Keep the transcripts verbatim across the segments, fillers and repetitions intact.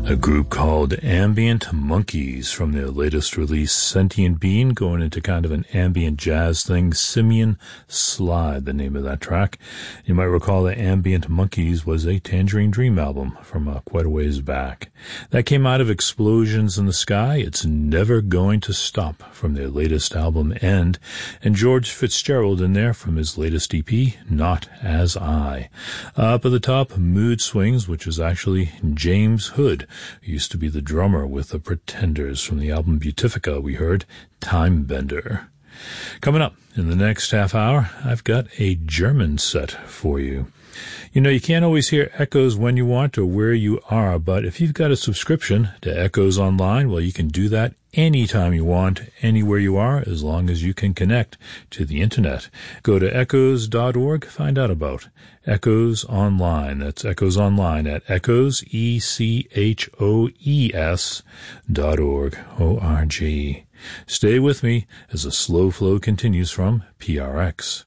A group called Ambient Monkeys from their latest release, Sentient Being, going into kind of an ambient jazz thing. Simian Slide, the name of that track. You might recall that Ambient Monkeys was a Tangerine Dream album from uh, quite a ways back. That came out of Explosions in the Sky. It's Never Going to Stop from their latest album, End. And George Fitzgerald in there from his latest E P, Not As I. Uh, up at the top, Mood Swings, which is actually James Hood, who used to be the drummer with the Pretenders. From the album Beatifica, we heard Time Bender. Coming up in the next half hour, I've got a German set for you. You know, you can't always hear Echoes when you want or where you are, but if you've got a subscription to Echoes Online, well, you can do that anytime you want, anywhere you are, as long as you can connect to the internet. Go to echoes dot org, find out about Echoes Online. That's Echoes Online at echoes, E C H O E S dot org, O R G. Stay with me as the slow flow continues from P R X.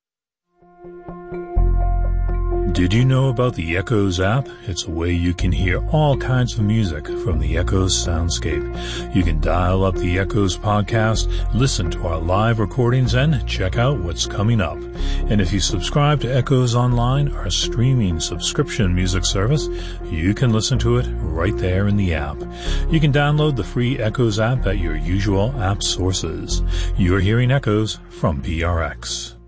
Did you know about the Echoes app? It's a way you can hear all kinds of music from the Echoes soundscape. You can dial up the Echoes podcast, listen to our live recordings, and check out what's coming up. And if you subscribe to Echoes Online, our streaming subscription music service, you can listen to it right there in the app. You can download the free Echoes app at your usual app sources. You're hearing Echoes from P R X.